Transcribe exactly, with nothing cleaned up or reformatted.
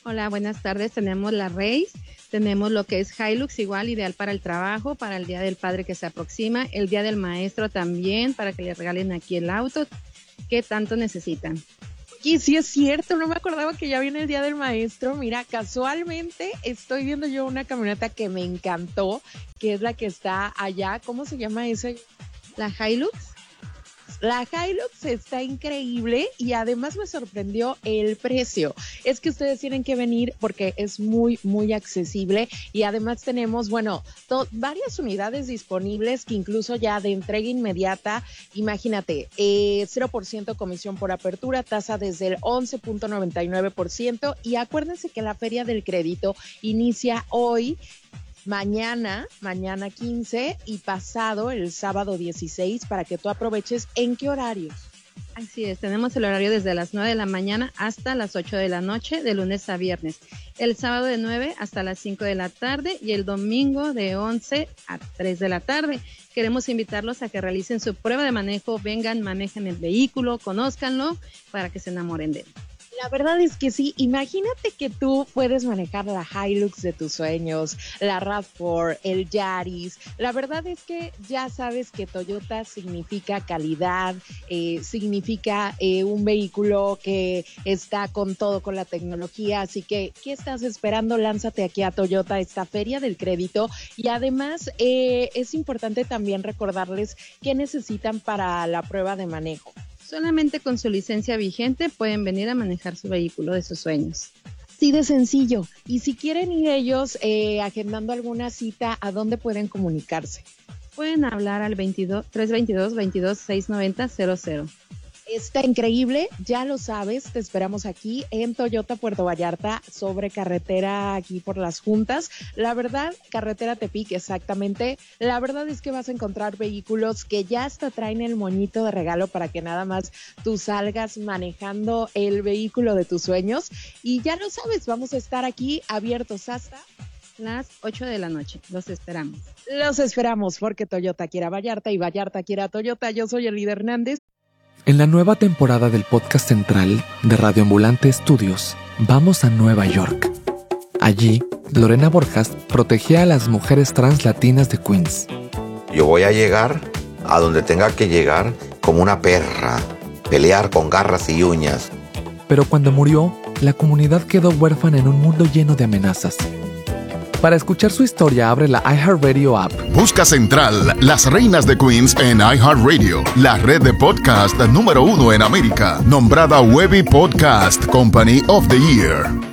Hola, buenas tardes. Tenemos la Race, tenemos lo que es Hilux, igual ideal para el trabajo, para el Día del Padre que se aproxima, el Día del Maestro también, para que le regalen aquí el auto que tanto necesitan. Y sí es cierto, no me acordaba que ya viene el Día del Maestro. Mira, casualmente estoy viendo yo una camioneta que me encantó, que es la que está allá. ¿Cómo se llama esa? La Hilux. La Hilux está increíble y además me sorprendió el precio. Es que ustedes tienen que venir porque es muy, muy accesible y además tenemos, bueno, to- varias unidades disponibles que incluso ya de entrega inmediata, imagínate, eh, cero por ciento comisión por apertura, tasa desde el once punto noventa y nueve por ciento y acuérdense que la Feria del Crédito inicia hoy, mañana, mañana quince y pasado el sábado dieciséis para que tú aproveches. ¿En qué horarios? Así es, tenemos el horario desde las nueve de la mañana hasta las ocho de la noche, de lunes a viernes. El sábado de nueve hasta las cinco de la tarde y el domingo de once a tres de la tarde. Queremos invitarlos a que realicen su prueba de manejo, vengan, manejen el vehículo, conózcanlo para que se enamoren de él. La verdad es que sí, imagínate que tú puedes manejar la Hilux de tus sueños, la RAV cuatro, el Yaris. La verdad es que ya sabes que Toyota significa calidad, eh, significa eh, un vehículo que está con todo, con la tecnología. Así que, ¿qué estás esperando? Lánzate aquí a Toyota, esta Feria del Crédito. Y además eh, es importante también recordarles qué necesitan para la prueba de manejo. Solamente con su licencia vigente pueden venir a manejar su vehículo de sus sueños. Sí, de sencillo. Y si quieren ir ellos eh, agendando alguna cita, ¿a dónde pueden comunicarse? Pueden hablar al veintidós, trescientos veintidós, veintidós, seiscientos noventa, cero cero. Está increíble, ya lo sabes, te esperamos aquí en Toyota Puerto Vallarta, sobre carretera aquí por Las Juntas. La verdad, carretera Tepic, exactamente. La verdad es que vas a encontrar vehículos que ya hasta traen el moñito de regalo para que nada más tú salgas manejando el vehículo de tus sueños. Y ya lo sabes, vamos a estar aquí abiertos hasta las ocho de la noche. Los esperamos. Los esperamos porque Toyota quiere a Vallarta y Vallarta quiere a Toyota. Yo soy Elida Hernández. En la nueva temporada del podcast central de Radio Ambulante Studios, vamos a Nueva York. Allí, Lorena Borjas protegía a las mujeres trans latinas de Queens. Yo voy a llegar a donde tenga que llegar como una perra, pelear con garras y uñas. Pero cuando murió, la comunidad quedó huérfana en un mundo lleno de amenazas. Para escuchar su historia, abre la iHeartRadio app. Busca Central, Las Reinas de Queens en iHeartRadio, la red de podcast número uno en América, nombrada Webby Podcast Company of the Year.